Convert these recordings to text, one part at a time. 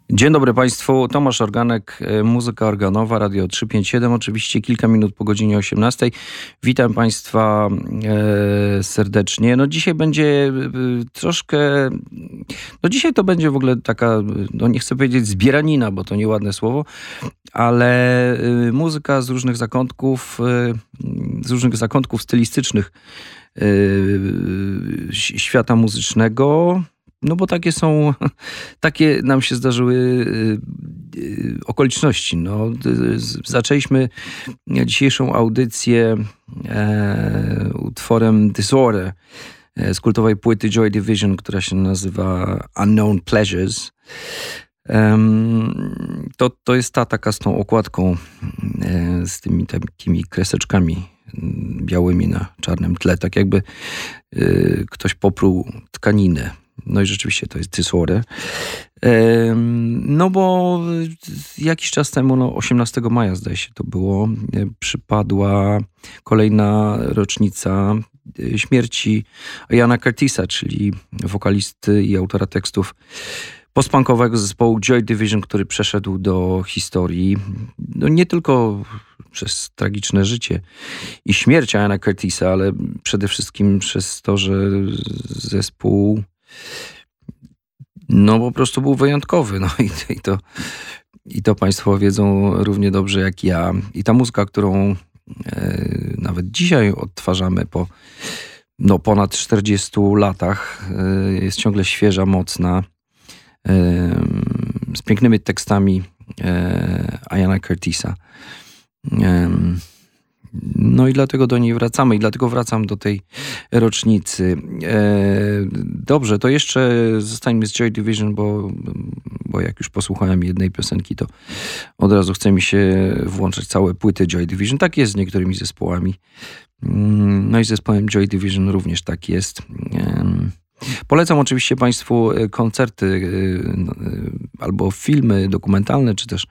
Dzień dobry Państwu, Tomasz Organek, muzyka organowa, Radio 357, oczywiście kilka minut po godzinie 18. Witam Państwa serdecznie. No dzisiaj będzie troszkę, dzisiaj to będzie w ogóle taka, nie chcę powiedzieć zbieranina, bo to nieładne słowo, ale muzyka z różnych zakątków stylistycznych świata muzycznego. No bo takie nam się zdarzyły okoliczności. Zaczęliśmy dzisiejszą audycję utworem Disorder z kultowej płyty Joy Division, która się nazywa Unknown Pleasures. To jest ta taka z tą okładką, z tymi takimi kreseczkami białymi na czarnym tle, tak jakby ktoś popruł tkaninę. No i rzeczywiście to jest Disorder. No bo jakiś czas temu, 18 maja zdaje się to było, przypadła kolejna rocznica śmierci Iana Curtisa, czyli wokalisty i autora tekstów postpunkowego zespołu Joy Division, który przeszedł do historii nie tylko przez tragiczne życie i śmierć Iana Curtisa, ale przede wszystkim przez to, że zespół po prostu był wyjątkowy. I to Państwo wiedzą równie dobrze jak ja. I ta muzyka, którą nawet dzisiaj odtwarzamy po ponad 40 latach, jest ciągle świeża, mocna, z pięknymi tekstami Iana Curtisa. No i dlatego do niej wracamy i dlatego wracam do tej rocznicy. Dobrze, to jeszcze zostańmy z Joy Division, bo jak już posłuchałem jednej piosenki, to od razu chce mi się włączać całe płyty Joy Division. Tak jest z niektórymi zespołami. No i z zespołem Joy Division również tak jest. Polecam oczywiście Państwu koncerty albo filmy dokumentalne, czy też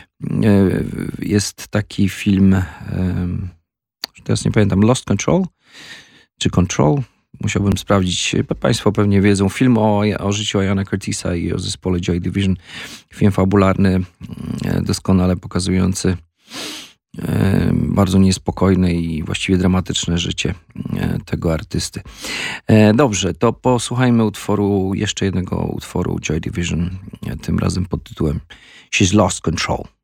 jest taki film, teraz nie pamiętam, Lost Control czy Control, musiałbym sprawdzić. Państwo pewnie wiedzą, film o życiu Iana Curtisa i o zespole Joy Division. Film fabularny, doskonale pokazujący bardzo niespokojne i właściwie dramatyczne życie tego artysty. Dobrze, to posłuchajmy jeszcze jednego utworu Joy Division, tym razem pod tytułem She's Lost Control.